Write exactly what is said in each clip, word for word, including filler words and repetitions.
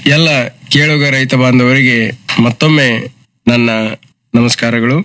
ಎಲ್ಲ ಕೇಳುಗ ರೈತ ಬಾಂಧವರಿಗೆ ಮತ್ತೊಮ್ಮೆ ನನ್ನ ನಮಸ್ಕಾರಗಳು.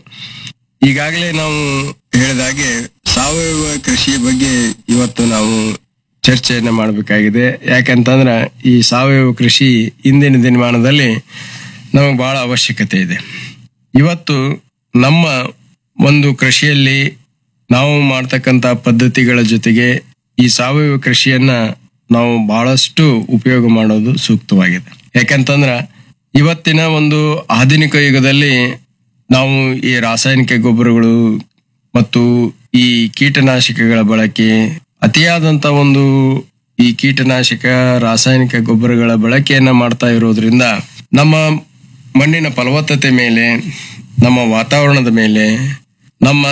ಈಗಾಗಲೇ ನಾವು ಹೇಳಿದಾಗೆ ಸಾವಯವ ಕೃಷಿಯ ಬಗ್ಗೆ ಇವತ್ತು ನಾವು ಚರ್ಚೆಯನ್ನ ಮಾಡಬೇಕಾಗಿದೆ. ಯಾಕಂತಂದ್ರ ಈ ಸಾವಯವ ಕೃಷಿ ಇಂದಿನ ದಿನಮಾನದಲ್ಲಿ ನಮಗೆ ಬಹಳ ಅವಶ್ಯಕತೆ ಇದೆ. ಇವತ್ತು ನಮ್ಮ ಒಂದು ಕೃಷಿಯಲ್ಲಿ ನಾವು ಮಾಡ್ತಕ್ಕಂತ ಪದ್ಧತಿಗಳ ಜೊತೆಗೆ ಈ ಸಾವಯವ ಕೃಷಿಯನ್ನ ನಾವು ಬಹಳಷ್ಟು ಉಪಯೋಗ ಮಾಡೋದು ಸೂಕ್ತವಾಗಿದೆ. ಯಾಕಂತಂದ್ರ ಇವತ್ತಿನ ಒಂದು ಆಧುನಿಕ ಯುಗದಲ್ಲಿ ನಾವು ಈ ರಾಸಾಯನಿಕ ಗೊಬ್ಬರಗಳು ಮತ್ತು ಈ ಕೀಟನಾಶಕಗಳ ಬಳಕೆ, ಅತಿಯಾದಂತ ಒಂದು ಈ ಕೀಟನಾಶಕ ರಾಸಾಯನಿಕ ಗೊಬ್ಬರಗಳ ಬಳಕೆಯನ್ನ ಮಾಡ್ತಾ ಇರೋದ್ರಿಂದ ನಮ್ಮ ಮಣ್ಣಿನ ಫಲವತ್ತತೆ ಮೇಲೆ, ನಮ್ಮ ವಾತಾವರಣದ ಮೇಲೆ, ನಮ್ಮ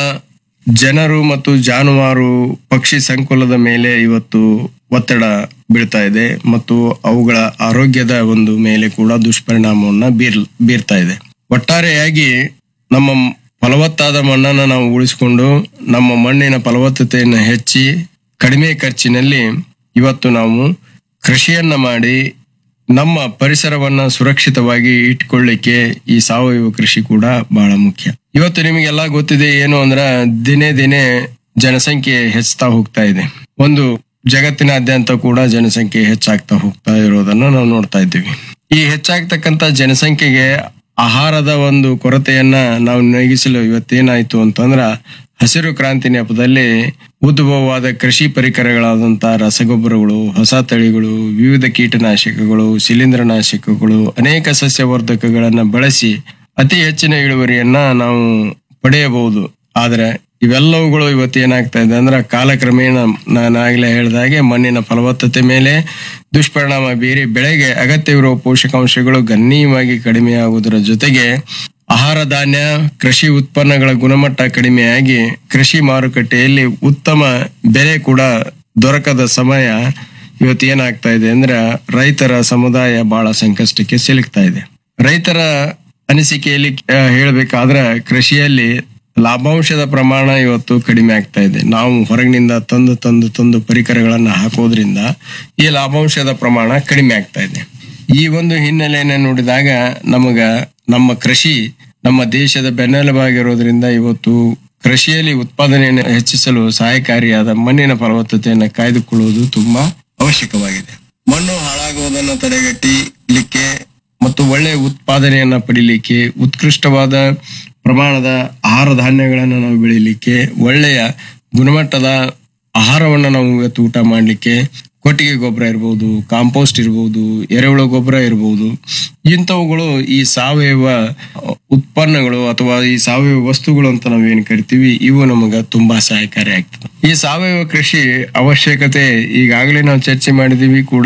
ಜನರು ಮತ್ತು ಜಾನುವಾರು ಪಕ್ಷಿ ಸಂಕುಲದ ಮೇಲೆ ಇವತ್ತು ಒತ್ತಡ ಬೀಳ್ತಾ ಇದೆ ಮತ್ತು ಅವುಗಳ ಆರೋಗ್ಯದ ಒಂದು ಮೇಲೆ ಕೂಡ ದುಷ್ಪರಿಣಾಮವನ್ನ ಬೀರ್ ಬೀರ್ತಾ ಇದೆ. ಒಟ್ಟಾರೆಯಾಗಿ ನಮ್ಮ ಫಲವತ್ತಾದ ಮಣ್ಣನ್ನು ನಾವು ಉಳಿಸಿಕೊಂಡು ನಮ್ಮ ಮಣ್ಣಿನ ಫಲವತ್ತತೆಯನ್ನು ಹೆಚ್ಚಿ ಕಡಿಮೆ ಖರ್ಚಿನಲ್ಲಿ ಇವತ್ತು ನಾವು ಕೃಷಿಯನ್ನ ಮಾಡಿ ನಮ್ಮ ಪರಿಸರವನ್ನ ಸುರಕ್ಷಿತವಾಗಿ ಇಟ್ಕೊಳ್ಳಿಕ್ಕೆ ಈ ಸಾವಯವ ಕೃಷಿ ಕೂಡ ಬಹಳ ಮುಖ್ಯ. ಇವತ್ತು ನಿಮಗೆಲ್ಲ ಗೊತ್ತಿದೆ ಏನು ಅಂದ್ರ ದಿನೇ ದಿನೇ ಜನಸಂಖ್ಯೆ ಹೆಚ್ಚುತ್ತಾ ಹೋಗ್ತಾ ಇದೆ. ಒಂದು ಜಗತ್ತಿನಾದ್ಯಂತ ಕೂಡ ಜನಸಂಖ್ಯೆ ಹೆಚ್ಚಾಗ್ತಾ ಹೋಗ್ತಾ ಇರೋದನ್ನ ನಾವು ನೋಡ್ತಾ ಇದ್ದೀವಿ. ಈ ಹೆಚ್ಚಾಗ್ತಕ್ಕಂತ ಜನಸಂಖ್ಯೆಗೆ ಆಹಾರದ ಒಂದು ಕೊರತೆಯನ್ನ ನಾವು ನೀಗಿಸಲು ಇವತ್ತೇನಾಯ್ತು ಅಂತಂದ್ರ ಹಸಿರು ಕ್ರಾಂತಿ ನೆಪದಲ್ಲಿ ಉದ್ಭವವಾದ ಕೃಷಿ ಪರಿಕರಗಳಾದಂತ ರಸಗೊಬ್ಬರಗಳು, ಹೊಸ ತಳಿಗಳು, ವಿವಿಧ ಕೀಟನಾಶಕಗಳು, ಶಿಲೀಂಧ್ರನಾಶಕಗಳು, ಅನೇಕ ಸಸ್ಯವರ್ಧಕಗಳನ್ನ ಬಳಸಿ ಅತಿ ಹೆಚ್ಚಿನ ಇಳುವರಿಯನ್ನ ನಾವು ಪಡೆಯಬಹುದು. ಆದ್ರೆ ಇವೆಲ್ಲವುಗಳು ಇವತ್ತು ಏನಾಗ್ತಾ ಇದೆ ಅಂದ್ರೆ ಕಾಲಕ್ರಮೇಣ ನಾನಾಗ್ಲೇ ಹೇಳಿದಾಗೆ ಮಣ್ಣಿನ ಫಲವತ್ತತೆ ಮೇಲೆ ದುಷ್ಪರಿಣಾಮ ಬೀರಿ ಬೆಳೆಗೆ ಅಗತ್ಯವಿರುವ ಪೋಷಕಾಂಶಗಳು ಗಣನೀಯವಾಗಿ ಕಡಿಮೆಯಾಗುವುದರ ಜೊತೆಗೆ ಆಹಾರ ಧಾನ್ಯ, ಕೃಷಿ ಉತ್ಪನ್ನಗಳ ಗುಣಮಟ್ಟ ಕಡಿಮೆಯಾಗಿ ಕೃಷಿ ಮಾರುಕಟ್ಟೆಯಲ್ಲಿ ಉತ್ತಮ ಬೆಲೆ ಕೂಡ ದೊರಕದ ಸಮಯ ಇವತ್ತು ಏನಾಗ್ತಾ ಇದೆ ಅಂದ್ರೆ ರೈತರ ಸಮುದಾಯ ಬಹಳ ಸಂಕಷ್ಟಕ್ಕೆ ಸಿಲುಕ್ತಾ ಇದೆ. ರೈತರ ಅನಿಸಿಕೆಯಲ್ಲಿ ಹೇಳಬೇಕಾದ್ರೆ ಕೃಷಿಯಲ್ಲಿ ಲಾಭಾಂಶದ ಪ್ರಮಾಣ ಇವತ್ತು ಕಡಿಮೆ ಆಗ್ತಾ ಇದೆ. ನಾವು ಹೊರಗಿನಿಂದ ತಂದು ತಂದು ತಂದು ಪರಿಕರಗಳನ್ನ ಹಾಕೋದ್ರಿಂದ ಈ ಲಾಭಾಂಶದ ಪ್ರಮಾಣ ಕಡಿಮೆ ಆಗ್ತಾ ಇದೆ. ಈ ಒಂದು ಹಿನ್ನೆಲೆಯನ್ನ ನೋಡಿದಾಗ ನಮಗ ನಮ್ಮ ಕೃಷಿ ನಮ್ಮ ದೇಶದ ಬೆನ್ನೆಲುಬಾಗಿರೋದ್ರಿಂದ ಇವತ್ತು ಕೃಷಿಯಲ್ಲಿ ಉತ್ಪಾದನೆಯನ್ನು ಹೆಚ್ಚಿಸಲು ಸಹಾಯಕಾರಿಯಾದ ಮಣ್ಣಿನ ಫಲವತ್ತತೆಯನ್ನು ಕಾಯ್ದುಕೊಳ್ಳುವುದು ತುಂಬಾ ಅವಶ್ಯಕವಾಗಿದೆ. ಮಣ್ಣು ಹಾಳಾಗುವುದನ್ನು ತಡೆಗಟ್ಟಲಿಕ್ಕೆ ಮತ್ತು ಒಳ್ಳೆಯ ಉತ್ಪಾದನೆಯನ್ನ ಪಡಿಲಿಕ್ಕೆ, ಉತ್ಕೃಷ್ಟವಾದ ಪ್ರಮಾಣದ ಆಹಾರ ಧಾನ್ಯಗಳನ್ನು ನಾವು ಬೆಳಿಲಿಕ್ಕೆ, ಒಳ್ಳೆಯ ಗುಣಮಟ್ಟದ ಆಹಾರವನ್ನು ನಾವು ಇವತ್ತು ಊಟ ಮಾಡ್ಲಿಕ್ಕೆ ಕೊಟ್ಟಿಗೆ ಗೊಬ್ಬರ ಇರ್ಬೋದು, ಕಾಂಪೋಸ್ಟ್ ಇರ್ಬೋದು, ಎರೆಹುಳ ಗೊಬ್ಬರ ಇರ್ಬೋದು, ಇಂಥವುಗಳು ಈ ಸಾವಯವ ಉತ್ಪನ್ನಗಳು ಅಥವಾ ಈ ಸಾವಯವ ವಸ್ತುಗಳು ಅಂತ ನಾವೇನ್ ಕರಿತೀವಿ, ಇವು ನಮಗ ತುಂಬಾ ಸಹಾಯಕಾರಿ ಆಗ್ತದೆ. ಈ ಸಾವಯವ ಕೃಷಿ ಅವಶ್ಯಕತೆ ಈಗಾಗಲೇ ನಾವು ಚರ್ಚೆ ಮಾಡಿದೀವಿ ಕೂಡ.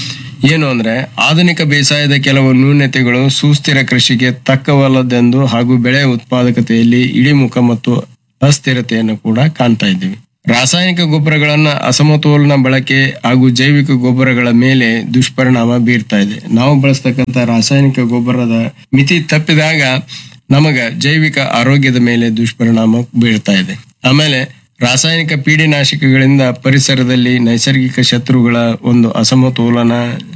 ಏನು ಅಂದ್ರೆ ಆಧುನಿಕ ಬೇಸಾಯದ ಕೆಲವು ನ್ಯೂನತೆಗಳು ಸುಸ್ಥಿರ ಕೃಷಿಗೆ ತಕ್ಕವಲ್ಲದೆಂದು ಹಾಗೂ ಬೆಳೆ ಉತ್ಪಾದಕತೆಯಲ್ಲಿ ಇಳಿಮುಖ ಮತ್ತು ಅಸ್ಥಿರತೆಯನ್ನು ಕೂಡ ಕಾಣ್ತಾ ಇದ್ದೀವಿ. ರಾಸಾಯನಿಕ ಗೊಬ್ಬರಗಳನ್ನ ಅಸಮತೋಲನ ಬಳಕೆ ಹಾಗೂ ಜೈವಿಕ ಗೊಬ್ಬರಗಳ ಮೇಲೆ ದುಷ್ಪರಿಣಾಮ ಬೀರ್ತಾ ಇದೆ. ನಾವು ಬಳಸ್ತಕ್ಕಂತ ರಾಸಾಯನಿಕ ಗೊಬ್ಬರದ ಮಿತಿ ತಪ್ಪಿದಾಗ ನಮಗ ಜೈವಿಕ ಆರೋಗ್ಯದ ಮೇಲೆ ದುಷ್ಪರಿಣಾಮ ಬೀರ್ತಾ ಇದೆ. ಆಮೇಲೆ ರಾಸಾಯನಿಕ ಪೀಡಿನಾಶಕಗಳಿಂದ ಪರಿಸರದಲ್ಲಿ ನೈಸರ್ಗಿಕ ಶತ್ರುಗಳ ಒಂದು ಅಸಮತೋಲನ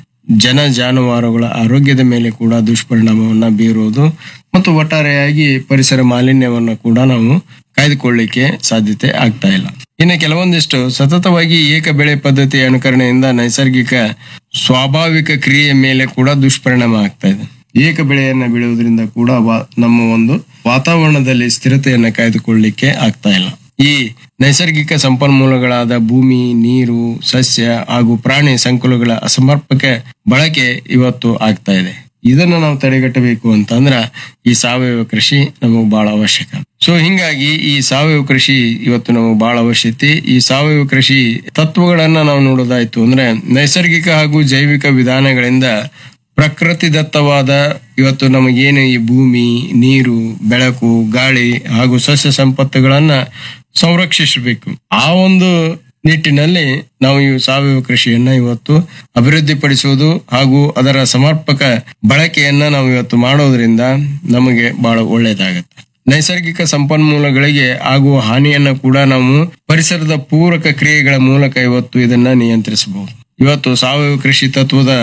ಜನ ಜಾನುವಾರುಗಳ ಆರೋಗ್ಯದ ಮೇಲೆ ಕೂಡ ದುಷ್ಪರಿಣಾಮವನ್ನ ಬೀರುವುದು ಮತ್ತು ಒಟ್ಟಾರೆಯಾಗಿ ಪರಿಸರ ಮಾಲಿನ್ಯವನ್ನು ಕೂಡ ನಾವು ಕಾಯ್ದುಕೊಳ್ಳಿಕ್ಕೆ ಸಾಧ್ಯತೆ ಆಗ್ತಾ ಇಲ್ಲ. ಇನ್ನು ಕೆಲವೊಂದಿಷ್ಟು ಸತತವಾಗಿ ಏಕ ಬೆಳೆ ಪದ್ಧತಿ ಅನುಕರಣೆಯಿಂದ ನೈಸರ್ಗಿಕ ಸ್ವಾಭಾವಿಕ ಕ್ರಿಯೆಯ ಮೇಲೆ ಕೂಡ ದುಷ್ಪರಿಣಾಮ ಆಗ್ತಾ ಇದೆ. ಏಕ ಬೆಳೆಯನ್ನ ಬೆಳೆಯುವುದರಿಂದ ಕೂಡ ನಮ್ಮ ಒಂದು ವಾತಾವರಣದಲ್ಲಿ ಸ್ಥಿರತೆಯನ್ನ ಕಾಯ್ದುಕೊಳ್ಳಿಕ್ಕೆ ಆಗ್ತಾ ಇಲ್ಲ. ಈ ನೈಸರ್ಗಿಕ ಸಂಪನ್ಮೂಲಗಳಾದ ಭೂಮಿ, ನೀರು, ಸಸ್ಯ ಹಾಗೂ ಪ್ರಾಣಿ ಸಂಕುಲಗಳ ಅಸಮರ್ಪಕ ಬಳಕೆ ಇವತ್ತು ಆಗ್ತಾ ಇದೆ. ಇದನ್ನ ನಾವು ತಡೆಗಟ್ಟಬೇಕು ಅಂತಂದ್ರ ಈ ಸಾವಯವ ಕೃಷಿ ನಮಗ್ ಬಹಳ ಅವಶ್ಯಕ. ಸೊ ಹಿಂಗಾಗಿ ಈ ಸಾವಯವ ಕೃಷಿ ಇವತ್ತು ನಮಗ್ ಬಹಳ ಅವಶ್ಯಕತೆ. ಈ ಸಾವಯವ ಕೃಷಿ ತತ್ವಗಳನ್ನ ನಾವು ನೋಡೋದಾಯ್ತು ಅಂದ್ರೆ ನೈಸರ್ಗಿಕ ಹಾಗೂ ಜೈವಿಕ ವಿಧಾನಗಳಿಂದ ಪ್ರಕೃತಿ ದತ್ತವಾದ ಇವತ್ತು ನಮಗೇನು ಈ ಭೂಮಿ, ನೀರು, ಬೆಳಕು, ಗಾಳಿ ಹಾಗೂ ಸಸ್ಯ ಸಂಪತ್ತುಗಳನ್ನ ಸಂರಕ್ಷಿಸಬೇಕು. ಆ ಒಂದು ನಿಟ್ಟಿನಲ್ಲಿ ನಾವು ಈ ಸಾವಯವ ಕೃಷಿಯನ್ನ ಇವತ್ತು ಅಭಿವೃದ್ಧಿಪಡಿಸುವುದು ಹಾಗೂ ಅದರ ಸಮರ್ಪಕ ಬಳಕೆಯನ್ನ ನಾವು ಇವತ್ತು ಮಾಡೋದ್ರಿಂದ ನಮಗೆ ಬಹಳ ಒಳ್ಳೇದಾಗತ್ತೆ. ನೈಸರ್ಗಿಕ ಸಂಪನ್ಮೂಲಗಳಿಗೆ ಆಗುವ ಹಾನಿಯನ್ನ ಕೂಡ ನಾವು ಪರಿಸರದ ಪೂರಕ ಕ್ರಿಯೆಗಳ ಮೂಲಕ ಇವತ್ತು ಇದನ್ನ ನಿಯಂತ್ರಿಸಬಹುದು. ಇವತ್ತು ಸಾವಯವ ಕೃಷಿ ತತ್ವದ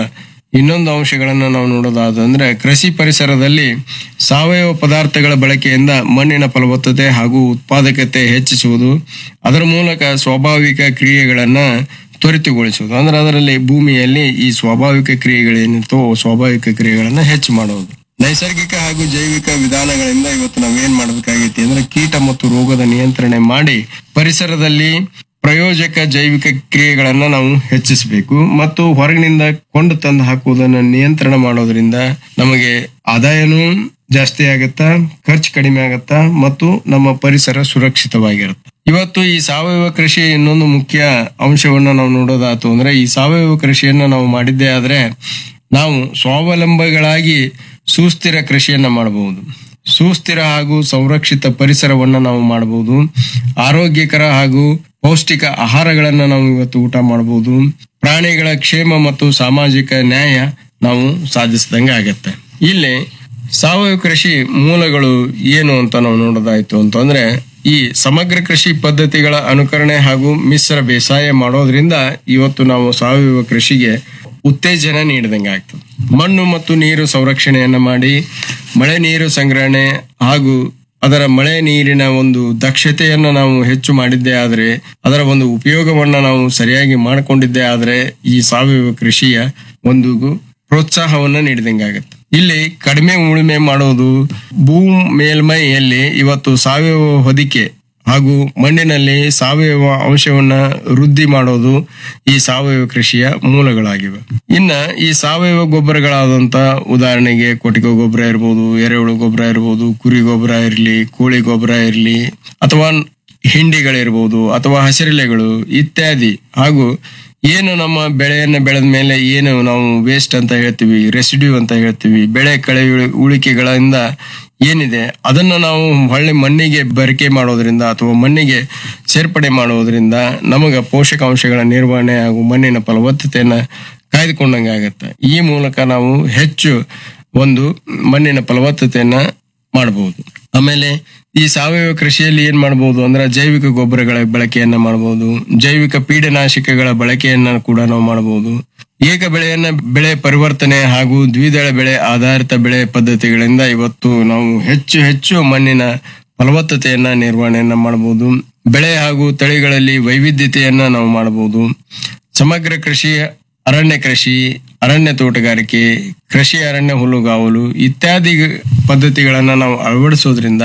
ಇನ್ನೊಂದು ಅಂಶಗಳನ್ನು ನಾವು ನೋಡೋದಾದ್ರೆ ಕೃಷಿ ಪರಿಸರದಲ್ಲಿ ಸಾವಯವ ಪದಾರ್ಥಗಳ ಬಳಕೆಯಿಂದ ಮಣ್ಣಿನ ಫಲವತ್ತತೆ ಹಾಗೂ ಉತ್ಪಾದಕತೆ ಹೆಚ್ಚಿಸುವುದು, ಅದರ ಮೂಲಕ ಸ್ವಾಭಾವಿಕ ಕ್ರಿಯೆಗಳನ್ನ ತ್ವರಿತಗೊಳಿಸುವುದು. ಅಂದ್ರೆ ಅದರಲ್ಲಿ ಭೂಮಿಯಲ್ಲಿ ಈ ಸ್ವಾಭಾವಿಕ ಕ್ರಿಯೆಗಳೇನಿರ್ತವೋ ಸ್ವಾಭಾವಿಕ ಕ್ರಿಯೆಗಳನ್ನ ಹೆಚ್ಚು ಮಾಡುವುದು. ನೈಸರ್ಗಿಕ ಹಾಗೂ ಜೈವಿಕ ವಿಧಾನಗಳಿಂದ ಇವತ್ತು ನಾವೇನ್ ಮಾಡಬೇಕಾಗೈತಿ ಅಂದ್ರೆ ಕೀಟ ಮತ್ತು ರೋಗದ ನಿಯಂತ್ರಣೆ ಮಾಡಿ ಪರಿಸರದಲ್ಲಿ ಪ್ರಯೋಜಕ ಜೈವಿಕ ಕ್ರಿಯೆಗಳನ್ನ ನಾವು ಹೆಚ್ಚಿಸಬೇಕು ಮತ್ತು ಹೊರಗಿನಿಂದ ಕೊಂಡು ತಂದು ಹಾಕುವುದನ್ನು ನಿಯಂತ್ರಣ ಮಾಡೋದ್ರಿಂದ ನಮಗೆ ಆದಾಯನೂ ಜಾಸ್ತಿ ಆಗತ್ತಾ, ಖರ್ಚು ಕಡಿಮೆ ಆಗತ್ತಾ ಮತ್ತು ನಮ್ಮ ಪರಿಸರ ಸುರಕ್ಷಿತವಾಗಿರುತ್ತೆ. ಇವತ್ತು ಈ ಸಾವಯವ ಕೃಷಿ ಇನ್ನೊಂದು ಮುಖ್ಯ ಅಂಶವನ್ನ ನಾವು ನೋಡೋದಾತು ಅಂದ್ರೆ ಈ ಸಾವಯವ ಕೃಷಿಯನ್ನ ನಾವು ಮಾಡಿದ್ದೇ ಆದ್ರೆ ನಾವು ಸ್ವಾವಲಂಬಿಗಳಾಗಿ ಸುಸ್ಥಿರ ಕೃಷಿಯನ್ನ ಮಾಡಬಹುದು. ಸುಸ್ಥಿರ ಹಾಗೂ ಸಂರಕ್ಷಿತ ಪರಿಸರವನ್ನ ನಾವು ಮಾಡಬಹುದು. ಆರೋಗ್ಯಕರ ಹಾಗೂ ಪೌಷ್ಟಿಕ ಆಹಾರಗಳನ್ನ ನಾವು ಇವತ್ತು ಊಟ ಮಾಡಬಹುದು. ಪ್ರಾಣಿಗಳ ಕ್ಷೇಮ ಮತ್ತು ಸಾಮಾಜಿಕ ನ್ಯಾಯ ನಾವು ಸಾಧಿಸಿದಂಗೆ ಆಗತ್ತೆ. ಇಲ್ಲಿ ಸಾವಯವ ಕೃಷಿ ಮೂಲಗಳು ಏನು ಅಂತ ನಾವು ನೋಡೋದಾಯ್ತು ಅಂತಂದ್ರೆ ಈ ಸಮಗ್ರ ಕೃಷಿ ಪದ್ಧತಿಗಳ ಅನುಕರಣೆ ಹಾಗೂ ಮಿಶ್ರ ಬೇಸಾಯ ಮಾಡೋದ್ರಿಂದ ಇವತ್ತು ನಾವು ಸಾವಯವ ಕೃಷಿಗೆ ಉತ್ತೇಜನ ನೀಡಿದಂಗೆ ಆಗ್ತದೆ. ಮಣ್ಣು ಮತ್ತು ನೀರು ಸಂರಕ್ಷಣೆಯನ್ನ ಮಾಡಿ ಮಳೆ ನೀರು ಸಂಗ್ರಹಣೆ ಹಾಗೂ ಅದರ ಮಳೆ ನೀರಿನ ಒಂದು ದಕ್ಷತೆಯನ್ನ ನಾವು ಹೆಚ್ಚು ಮಾಡಿದ್ದೇ ಆದ್ರೆ, ಅದರ ಒಂದು ಉಪಯೋಗವನ್ನ ನಾವು ಸರಿಯಾಗಿ ಮಾಡಿಕೊಂಡಿದ್ದೇ ಆದ್ರೆ ಈ ಸಾವಯವ ಕೃಷಿಯ ಒಂದು ಪ್ರೋತ್ಸಾಹವನ್ನ ನೀಡಿದಂಗಾಗತ್ತೆ. ಇಲ್ಲಿ ಕಡಿಮೆ ಉಳುಮೆ ಮಾಡೋದು, ಭೂ ಮೇಲ್ಮೈಯಲ್ಲಿ ಇವತ್ತು ಸಾವಯವ ಹೊದಿಕೆ ಹಾಗೂ ಮಣ್ಣಿನಲ್ಲಿ ಸಾವಯವ ಅಂಶವನ್ನ ವೃದ್ಧಿ ಮಾಡೋದು ಈ ಸಾವಯವ ಕೃಷಿಯ ಮೂಲಗಳಾಗಿವೆ. ಇನ್ನ ಈ ಸಾವಯವ ಗೊಬ್ಬರಗಳಾದಂತ ಉದಾಹರಣೆಗೆ ಕೊಟ್ಟಿಗೆ ಗೊಬ್ಬರ ಇರ್ಬೋದು, ಎರೆಹುಳು ಗೊಬ್ಬರ ಇರ್ಬೋದು, ಕುರಿ ಗೊಬ್ಬರ ಇರ್ಲಿ, ಕೋಳಿ ಗೊಬ್ಬರ ಇರ್ಲಿ, ಅಥವಾ ಹಿಂಡಿಗಳಿರ್ಬೋದು, ಅಥವಾ ಹಸಿರೆಲೆಗಳು ಇತ್ಯಾದಿ, ಹಾಗೂ ಏನು ನಮ್ಮ ಬೆಳೆಯನ್ನ ಬೆಳೆದ ಮೇಲೆ ಏನು ನಾವು ವೇಸ್ಟ್ ಅಂತ ಹೇಳ್ತೀವಿ, ರೆಸಿಡ್ಯೂ ಅಂತ ಹೇಳ್ತೀವಿ, ಬೆಳೆ ಕಳೆ ಉಳಿಕೆಗಳಿಂದ ಏನಿದೆ ಅದನ್ನು ನಾವು ಹೊಳ್ಳಿ ಮಣ್ಣಿಗೆ ಬರಿಕೆ ಮಾಡೋದ್ರಿಂದ ಅಥವಾ ಮಣ್ಣಿಗೆ ಸೇರ್ಪಡೆ ಮಾಡೋದ್ರಿಂದ ನಮಗ ಪೋಷಕಾಂಶಗಳ ನಿರ್ವಹಣೆ ಹಾಗೂ ಮಣ್ಣಿನ ಫಲವತ್ತತೆಯನ್ನ ಕಾಯ್ದುಕೊಂಡಂಗೆ ಆಗತ್ತೆ. ಈ ಮೂಲಕ ನಾವು ಹೆಚ್ಚು ಒಂದು ಮಣ್ಣಿನ ಫಲವತ್ತತೆಯನ್ನ ಮಾಡಬಹುದು. ಆಮೇಲೆ ಈ ಸಾವಯವ ಕೃಷಿಯಲ್ಲಿ ಏನ್ ಮಾಡಬಹುದು ಅಂದ್ರೆ ಜೈವಿಕ ಗೊಬ್ಬರಗಳ ಬಳಕೆಯನ್ನ ಮಾಡಬಹುದು, ಜೈವಿಕ ಪೀಡನಾಶಕಗಳ ಬಳಕೆಯನ್ನ ಕೂಡ ನಾವು ಮಾಡಬಹುದು. ಏಕ ಬೆಳೆಯನ್ನ ಬೆಳೆ ಪರಿವರ್ತನೆ ಹಾಗೂ ದ್ವಿದಳ ಬೆಳೆ ಆಧಾರಿತ ಬೆಳೆ ಪದ್ಧತಿಗಳಿಂದ ಇವತ್ತು ನಾವು ಹೆಚ್ಚು ಹೆಚ್ಚು ಮಣ್ಣಿನ ಫಲವತ್ತತೆಯನ್ನ ನಿರ್ವಹಣೆಯನ್ನ ಮಾಡಬಹುದು. ಬೆಳೆ ಹಾಗೂ ತಳಿಗಳಲ್ಲಿ ವೈವಿಧ್ಯತೆಯನ್ನ ನಾವು ಮಾಡಬಹುದು. ಸಮಗ್ರ ಕೃಷಿ, ಅರಣ್ಯ ಕೃಷಿ, ಅರಣ್ಯ ತೋಟಗಾರಿಕೆ, ಕೃಷಿ ಅರಣ್ಯ ಹುಲ್ಲುಗಾವಲು ಇತ್ಯಾದಿ ಪದ್ಧತಿಗಳನ್ನ ನಾವು ಅಳವಡಿಸೋದ್ರಿಂದ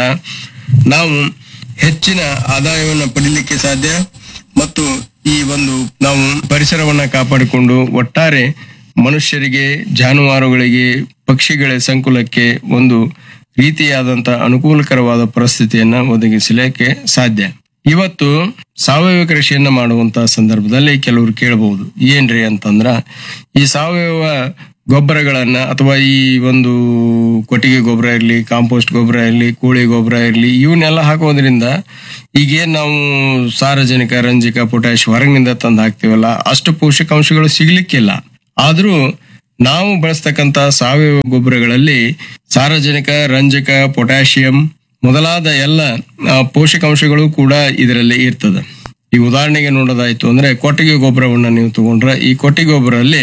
ನಾವು ಹೆಚ್ಚಿನ ಆದಾಯವನ್ನು ಪಡಿಲಿಕ್ಕೆ ಸಾಧ್ಯ ಮತ್ತು ಈ ಒಂದು ನಾವು ಪರಿಸರವನ್ನ ಕಾಪಾಡಿಕೊಂಡು ಒಟ್ಟಾರೆ ಮನುಷ್ಯರಿಗೆ, ಜಾನುವಾರುಗಳಿಗೆ, ಪಕ್ಷಿಗಳ ಸಂಕುಲಕ್ಕೆ ಒಂದು ರೀತಿಯಾದಂತ ಅನುಕೂಲಕರವಾದ ಪರಿಸ್ಥಿತಿಯನ್ನ ಒದಗಿಸಲಿಕ್ಕೆ ಸಾಧ್ಯ. ಇವತ್ತು ಸಾವಯವ ಕೃಷಿಯನ್ನ ಮಾಡುವಂತ ಸಂದರ್ಭದಲ್ಲಿ ಕೆಲವರು ಕೇಳಬಹುದು, ಏನ್ರಿ ಅಂತಂದ್ರ ಈ ಸಾವಯವ ಗೊಬ್ಬರಗಳನ್ನ ಅಥವಾ ಈ ಒಂದು ಕೊಟ್ಟಿಗೆ ಗೊಬ್ಬರ ಇರ್ಲಿ, ಕಾಂಪೋಸ್ಟ್ ಗೊಬ್ಬರ ಇರ್ಲಿ, ಕೋಳಿ ಗೊಬ್ಬರ ಇರ್ಲಿ, ಇವನ್ನೆಲ್ಲ ಹಾಕೋದ್ರಿಂದ ಈಗೇನ್ ನಾವು ಸಾರಜನಕ, ರಂಜಕ, ಪೊಟ್ಯಾಶ್ ಹೊರಗಿನಿಂದ ತಂದು ಹಾಕ್ತಿವಲ್ಲ ಅಷ್ಟು ಪೋಷಕಾಂಶಗಳು ಸಿಗ್ಲಿಕ್ಕಿಲ್ಲ. ಆದ್ರೂ ನಾವು ಬಳಸ್ತಕ್ಕಂತ ಸಾವಯವ ಗೊಬ್ಬರಗಳಲ್ಲಿ ಸಾರಜನಕ, ರಂಜಕ, ಪೊಟ್ಯಾಷಿಯಂ ಮೊದಲಾದ ಎಲ್ಲ ಪೋಷಕಾಂಶಗಳು ಕೂಡ ಇದರಲ್ಲಿ ಇರ್ತದೆ. ಈ ಉದಾಹರಣೆಗೆ ನೋಡೋದಾಯ್ತು ಅಂದ್ರೆ ಕೊಟ್ಟಿಗೆ ಗೊಬ್ಬರವನ್ನ ನೀವು ತಗೊಂಡ್ರೆ ಈ ಕೊಟ್ಟಿಗೆ ಗೊಬ್ಬರಲ್ಲಿ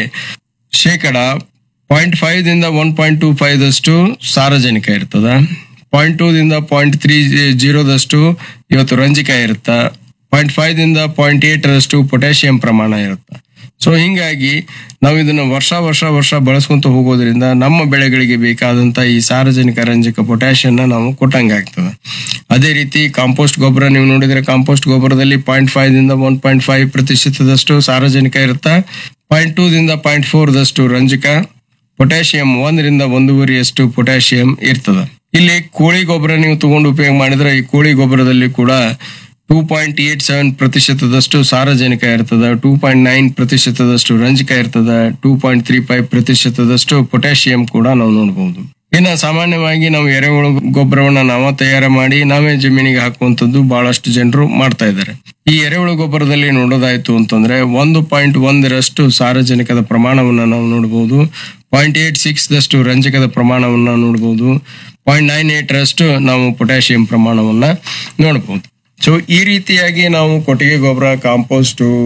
ಶೇಕಡ ಪಾಯಿಂಟ್ ಫೈವ್ ದಿಂದ ಒನ್ ಪಾಯಿಂಟ್ ಟೂ ಫೈವ್ ದಷ್ಟು ಸಾರಜನಕ ಇರ್ತದ, ಪಾಯಿಂಟ್ ಟೂ ದಿಂದ ಪಾಯಿಂಟ್ ತ್ರೀ ಜೀರೋದಷ್ಟು ಇವತ್ತು ರಂಜಕ ಇರುತ್ತ, ಪಾಯಿಂಟ್ ಫೈವ್ ದಿಂದ ಪಾಯಿಂಟ್ ಏಟ್ ರಷ್ಟು ಪೊಟ್ಯಾಷಿಯಂ ಪ್ರಮಾಣ ಇರುತ್ತೆ. ಸೊ ಹಿಂಗಾಗಿ ನಾವು ಇದನ್ನ ವರ್ಷ ವರ್ಷ ವರ್ಷ ಬಳಸ್ಕೊಂತ ಹೋಗೋದ್ರಿಂದ ನಮ್ಮ ಬೆಳೆಗಳಿಗೆ ಬೇಕಾದಂತ ಈ ಸಾರಜನಕ, ರಂಜಕ, ಪೊಟ್ಯಾಷಿಯಂ ನಾವು ಕೊಟ್ಟಂಗಾಗ್ತದೆ. ಅದೇ ರೀತಿ ಕಾಂಪೋಸ್ಟ್ ಗೊಬ್ಬರ ನೀವು ನೋಡಿದ್ರೆ ಕಾಂಪೋಸ್ಟ್ ಗೊಬ್ಬರದಲ್ಲಿ ಪಾಯಿಂಟ್ ಫೈವ್ ದಿಂದ ಒನ್ ಪಾಯಿಂಟ್ ಫೈವ್ ಪ್ರತಿಶತದಷ್ಟು ಸಾರಜನಕ ಇರುತ್ತೆ, ಪಾಯಿಂಟ್ ಟೂ ದಿಂದ ಪಾಯಿಂಟ್ ಫೋರ್ ದಷ್ಟು ರಂಜಕ, ಪೊಟ್ಯಾಷಿಯಂ ಒಂದರಿಂದ ಒಂದೂವರೆಯಷ್ಟು ಪೊಟ್ಯಾಷಿಯಂ ಇರ್ತದೆ. ಇಲ್ಲಿ ಕೋಳಿ ಗೊಬ್ಬರ ನೀವು ತಗೊಂಡು ಉಪಯೋಗ ಮಾಡಿದ್ರೆ ಈ ಕೋಳಿ ಗೊಬ್ಬರದಲ್ಲಿ ಕೂಡ ಟೂ ಪಾಯಿಂಟ್ ಏಟ್ ಸೆವೆನ್ ಪ್ರತಿಶತದಷ್ಟು ಸಾರಜನಕ ಇರ್ತದ, ಟೂ ಪಾಯಿಂಟ್ ನೈನ್ ಪ್ರತಿಶತದಷ್ಟು ರಂಜಕ ಇರ್ತದ, ಟೂ ಪಾಯಿಂಟ್ ತ್ರೀ ಫೈವ್ ಪ್ರತಿಶತದಷ್ಟು ಪೊಟ್ಯಾಷಿಯಂ ಕೂಡ ನಾವು ನೋಡಬಹುದು. ಇನ್ನ ಸಾಮಾನ್ಯವಾಗಿ ನಾವು ಎರೆಹುಳು ಗೊಬ್ಬರವನ್ನ ನಾವ ತಯಾರು ಮಾಡಿ ನಾವೇ ಜಮೀನಿಗೆ ಹಾಕುವಂತದ್ದು ಬಹಳಷ್ಟು ಜನರು ಮಾಡ್ತಾ ಇದ್ದಾರೆ. ಈ ಎರೆಹುಳು ಗೊಬ್ಬರದಲ್ಲಿ ನೋಡೋದಾಯ್ತು ಅಂತಂದ್ರೆ ಒಂದು ಪಾಯಿಂಟ್ ಒಂದರಷ್ಟು ಸಾರಜನಕದ ಪ್ರಮಾಣವನ್ನ ನಾವು ನೋಡಬಹುದು, ಪಾಯಿಂಟ್ ಏಟ್ ಸಿಕ್ಸ್ ದಷ್ಟು ರಂಜಕದ ಪ್ರಮಾಣವನ್ನ ನೋಡಬಹುದು, ಪಾಯಿಂಟ್ ನೈನ್ ಏಟ್ ರಷ್ಟು ನಾವು ಪೊಟ್ಯಾಷಿಯಂ ಪ್ರಮಾಣವನ್ನ ನೋಡಬಹುದು. ಸೊ ಈ ರೀತಿಯಾಗಿ ನಾವು ಕೊಟ್ಟಿಗೆ ಗೊಬ್ಬರ, ಕಾಂಪೋಸ್ಟ್,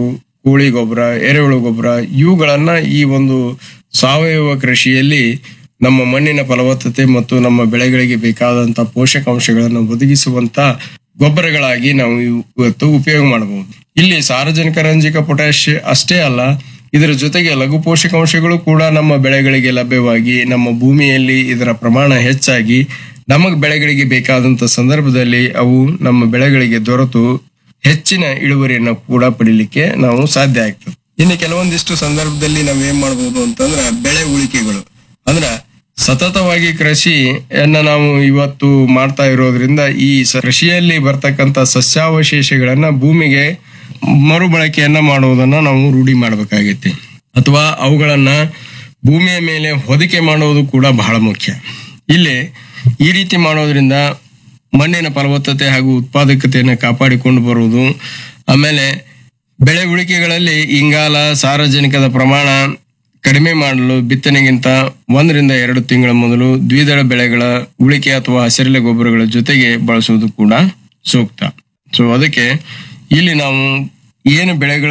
ಕೋಳಿ ಗೊಬ್ಬರ, ಎರೆಹುಳು ಗೊಬ್ಬರ ಇವುಗಳನ್ನ ಈ ಒಂದು ಸಾವಯವ ಕೃಷಿಯಲ್ಲಿ ನಮ್ಮ ಮಣ್ಣಿನ ಫಲವತ್ತತೆ ಮತ್ತು ನಮ್ಮ ಬೆಳೆಗಳಿಗೆ ಬೇಕಾದಂತ ಪೋಷಕಾಂಶಗಳನ್ನು ಒದಗಿಸುವಂತ ಗೊಬ್ಬರಗಳಾಗಿ ನಾವು ಇವತ್ತು ಉಪಯೋಗ ಮಾಡಬಹುದು. ಇಲ್ಲಿ ಸಾರಜನಕ, ರಂಜಕ, ಪೊಟ್ಯಾಶ್ ಅಷ್ಟೇ ಅಲ್ಲ, ಇದರ ಜೊತೆಗೆ ಲಘು ಪೋಷಕಾಂಶಗಳು ಕೂಡ ನಮ್ಮ ಬೆಳೆಗಳಿಗೆ ಲಭ್ಯವಾಗಿ ನಮ್ಮ ಭೂಮಿಯಲ್ಲಿ ಇದರ ಪ್ರಮಾಣ ಹೆಚ್ಚಾಗಿ ನಮಗ್ ಬೆಳೆಗಳಿಗೆ ಬೇಕಾದಂತ ಸಂದರ್ಭದಲ್ಲಿ ಅವು ನಮ್ಮ ಬೆಳೆಗಳಿಗೆ ದೊರೆತು ಹೆಚ್ಚಿನ ಇಳುವರಿಯನ್ನು ಕೂಡ ಪಡಿಲಿಕ್ಕೆ ನಾವು ಸಾಧ್ಯ ಆಗ್ತದೆ. ಇನ್ನು ಕೆಲವೊಂದಿಷ್ಟು ಸಂದರ್ಭದಲ್ಲಿ ನಾವ್ ಏನ್ ಮಾಡಬಹುದು ಅಂತಂದ್ರ ಬೆಳೆ ಉಳಿಕೆಗಳು ಅಂದ್ರ ಸತತವಾಗಿ ಕೃಷಿಯನ್ನ ನಾವು ಇವತ್ತು ಮಾಡ್ತಾ ಇರೋದ್ರಿಂದ ಈ ಸ- ಕೃಷಿಯಲ್ಲಿ ಬರ್ತಕ್ಕಂತ ಸಸ್ಯಾವಶೇಷಗಳನ್ನ ಭೂಮಿಗೆ ಮರುಬಳಕೆಯನ್ನ ಮಾಡುವುದನ್ನ ನಾವು ರೂಢಿ ಮಾಡಬೇಕಾಗೈತಿ, ಅಥವಾ ಅವುಗಳನ್ನ ಭೂಮಿಯ ಮೇಲೆ ಹೊದಿಕೆ ಮಾಡುವುದು ಕೂಡ ಬಹಳ ಮುಖ್ಯ. ಇಲ್ಲಿ ಈ ರೀತಿ ಮಾಡೋದ್ರಿಂದ ಮಣ್ಣಿನ ಫಲವತ್ತತೆ ಹಾಗೂ ಉತ್ಪಾದಕತೆಯನ್ನು ಕಾಪಾಡಿಕೊಂಡು ಬರುವುದು. ಆಮೇಲೆ ಬೆಳೆ ಉಳಿಕೆಗಳಲ್ಲಿ ಇಂಗಾಲ, ಸಾರಜನಕದ ಪ್ರಮಾಣ ಕಡಿಮೆ ಮಾಡಲು ಬಿತ್ತನೆಗಿಂತ ಒಂದರಿಂದ ಎರಡು ತಿಂಗಳ ಮೊದಲು ದ್ವಿದಳ ಬೆಳೆಗಳ ಉಳಿಕೆ ಅಥವಾ ಹಸಿರೆಲೆ ಗೊಬ್ಬರಗಳ ಜೊತೆಗೆ ಬಳಸುವುದು ಕೂಡ ಸೂಕ್ತ. ಸೊ ಅದಕ್ಕೆ ಇಲ್ಲಿ ನಾವು ಏನು ಬೆಳೆಗಳ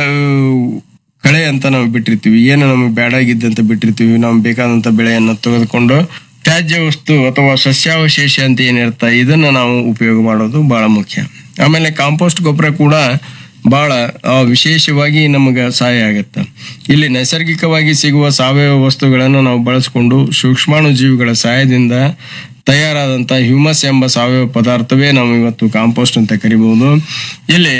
ಕಳೆ ಅಂತ ನಾವು ಬಿಟ್ಟಿರ್ತೀವಿ, ಏನು ನಮಗೆ ಬೇಡಾಗಿದ್ದಂತ ಬಿಟ್ಟಿರ್ತೀವಿ, ನಮ್ಗೆ ಬೇಕಾದಂತ ಬೆಳೆಯನ್ನ ತೆಗೆದುಕೊಂಡು ತ್ಯಾಜ್ಯ ವಸ್ತು ಅಥವಾ ಸಸ್ಯಾವಶೇಷ ಅಂತ ಏನಿರ್ತಾ ಇದನ್ನ ನಾವು ಉಪಯೋಗ ಮಾಡೋದು ಬಹಳ ಮುಖ್ಯ. ಆಮೇಲೆ ಕಾಂಪೋಸ್ಟ್ ಗೊಬ್ಬರ ಕೂಡ ಬಹಳ ಆ, ವಿಶೇಷವಾಗಿ ನಮಗೆ ಸಹಾಯ ಆಗತ್ತೆ. ಇಲ್ಲಿ ನೈಸರ್ಗಿಕವಾಗಿ ಸಿಗುವ ಸಾವಯವ ವಸ್ತುಗಳನ್ನು ನಾವು ಬಳಸಿಕೊಂಡು ಸೂಕ್ಷ್ಮಾಣು ಜೀವಿಗಳ ಸಹಾಯದಿಂದ ತಯಾರಾದಂತ ಹ್ಯೂಮಸ್ ಎಂಬ ಸಾವಯವ ಪದಾರ್ಥವೇ ನಾವು ಇವತ್ತು ಕಾಂಪೋಸ್ಟ್ ಅಂತ ಕರಿಬಹುದು. ಇಲ್ಲಿ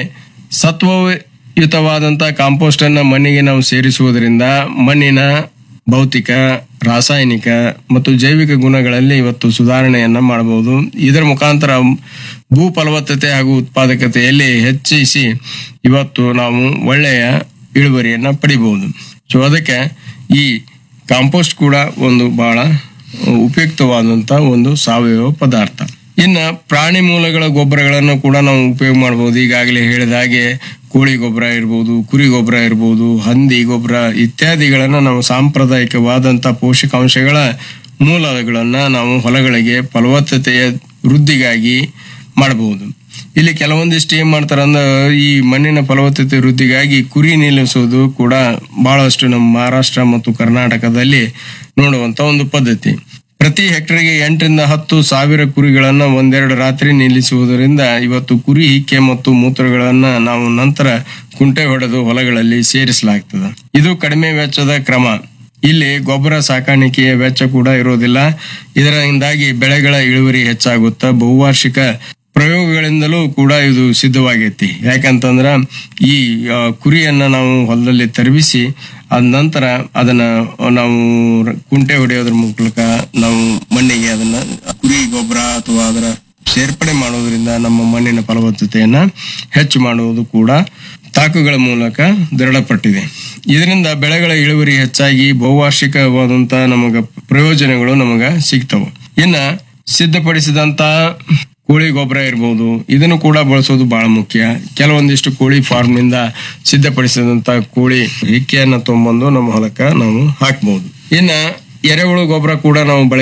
ಸತ್ವಯುತವಾದಂತ ಕಾಂಪೋಸ್ಟ್ ಅನ್ನ ಮಣ್ಣಿಗೆ ನಾವು ಸೇರಿಸುವುದರಿಂದ ಮಣ್ಣಿನ ಭೌತಿಕ, ರಾಸಾಯನಿಕ ಮತ್ತು ಜೈವಿಕ ಗುಣಗಳಲ್ಲಿ ಇವತ್ತು ಸುಧಾರಣೆಯನ್ನ ಮಾಡಬಹುದು. ಇದರ ಮುಖಾಂತರ ಭೂ ಫಲವತ್ತತೆ ಹಾಗೂ ಉತ್ಪಾದಕತೆಯಲ್ಲಿ ಹೆಚ್ಚಿಸಿ ಇವತ್ತು ನಾವು ಒಳ್ಳೆಯ ಇಳುವರಿಯನ್ನ ಪಡಿಬಹುದು. ಸೊ ಅದಕ್ಕೆ ಈ ಕಾಂಪೋಸ್ಟ್ ಕೂಡ ಒಂದು ಬಹಳ ಉಪಯುಕ್ತವಾದಂತ ಒಂದು ಸಾವಯವ ಪದಾರ್ಥ. ಇನ್ನ ಪ್ರಾಣಿ ಮೂಲಗಳ ಗೊಬ್ಬರಗಳನ್ನು ಕೂಡ ನಾವು ಉಪಯೋಗ ಮಾಡಬಹುದು. ಈಗಾಗಲೇ ಹೇಳಿದ ಹಾಗೆ ಕೋಳಿ ಗೊಬ್ಬರ ಇರ್ಬೋದು, ಕುರಿ ಗೊಬ್ಬರ ಇರ್ಬೋದು, ಹಂದಿ ಗೊಬ್ಬರ ಇತ್ಯಾದಿಗಳನ್ನ ನಾವು ಸಾಂಪ್ರದಾಯಿಕವಾದಂತ ಪೋಷಕಾಂಶಗಳ ಮೂಲಗಳನ್ನ ನಾವು ಹೊಲಗಳಿಗೆ ಫಲವತ್ತತೆಯ ವೃದ್ಧಿಗಾಗಿ ಮಾಡಬಹುದು. ಇಲ್ಲಿ ಕೆಲವೊಂದಿಷ್ಟು ಏನ್ ಮಾಡ್ತಾರ ಅಂದ್ರೆ ಈ ಮಣ್ಣಿನ ಫಲವತ್ತತೆ ವೃದ್ಧಿಗಾಗಿ ಕುರಿ ನಿಲ್ಲಿಸೋದು ಕೂಡ ಬಹಳಷ್ಟು ನಮ್ಮ ಮಹಾರಾಷ್ಟ್ರ ಮತ್ತು ಕರ್ನಾಟಕದಲ್ಲಿ ನೋಡುವಂತ ಒಂದು ಪದ್ಧತಿ. ಪ್ರತಿ ಹೆಕ್ಟರ್ಗೆ ಎಂಟರಿಂದ ಹತ್ತು ಸಾವಿರ ಕುರಿಗಳನ್ನ ಒಂದೆರಡು ರಾತ್ರಿ ನಿಲ್ಲಿಸುವುದರಿಂದ ಇವತ್ತು ಕುರಿ ಹಿಕ್ಕೆ ಮತ್ತು ಮೂತ್ರಗಳನ್ನ ನಾವು ನಂತರ ಕುಂಟೆ ಹೊಡೆದು ಹೊಲಗಳಲ್ಲಿ ಸೇರಿಸಲಾಗ್ತದೆ. ಇದು ಕಡಿಮೆ ವೆಚ್ಚದ ಕ್ರಮ. ಇಲ್ಲಿ ಗೊಬ್ಬರ ಸಾಕಾಣಿಕೆಯ ವೆಚ್ಚ ಕೂಡ ಇರೋದಿಲ್ಲ. ಇದರಿಂದಾಗಿ ಬೆಳೆಗಳ ಇಳುವರಿ ಹೆಚ್ಚಾಗುತ್ತಾ ಬಹುವಾರ್ಷಿಕ ಪ್ರಯೋಗಗಳಿಂದಲೂ ಕೂಡ ಇದು ಸಿದ್ಧವಾಗೈತಿ. ಯಾಕಂತಂದ್ರ ಈ ಆ, ಕುರಿಯನ್ನ ನಾವು ಹೊಲದಲ್ಲಿ ತರಬಿಸಿ ಅದ ನಂತರ ಅದನ್ನ ನಾವು ಕುಂಟೆ ಹೊಡೆಯೋದ್ರ ಮೂಲಕ ನಾವು ಮಣ್ಣಿಗೆ ಅದನ್ನ ಕುರಿ ಗೊಬ್ಬರ ಅಥವಾ ಅದರ ಸೇರ್ಪಡೆ ಮಾಡೋದ್ರಿಂದ ನಮ್ಮ ಮಣ್ಣಿನ ಫಲವತ್ತತೆಯನ್ನ ಹೆಚ್ಚು ಮಾಡುವುದು ಕೂಡ ತಾಕುಗಳ ಮೂಲಕ ದೃಢಪಟ್ಟಿದೆ. ಇದರಿಂದ ಬೆಳೆಗಳ ಇಳುವರಿ ಹೆಚ್ಚಾಗಿ ಬಹುವಾರ್ಷಿಕವಾದಂತ ನಮಗ ಪ್ರಯೋಜನಗಳು ನಮಗ ಸಿಗ್ತವೆ. ಇನ್ನ ಸಿದ್ಧಪಡಿಸಿದಂತ ಕೋಳಿ ಗೊಬ್ಬರ ಇರ್ಬೋದು, ಇದನ್ನು ಕೂಡ ಬಳಸೋದು ಬಹಳ ಮುಖ್ಯ. ಕೆಲವೊಂದಿಷ್ಟು ಕೋಳಿ ಫಾರ್ಮ್ ನಿಂದ ಸಿದ್ಧಪಡಿಸಿದಂತ ಕೋಳಿ ಹಿಕ್ಕೆಯನ್ನ ತೊಂಬಂದು ನಮ್ಮ ಹೊಲಕ್ಕ ನಾವು ಹಾಕ್ಬಹುದು. ಇನ್ನ ಎರೆಹುಳು ಗೊಬ್ಬರ ಕೂಡ ನಾವು ಬಳಕೆ